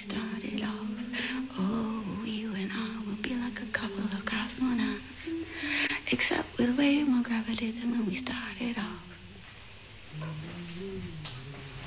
started off. Oh, you and I will be like a couple of cosmonauts, except with way more gravity than when we started off.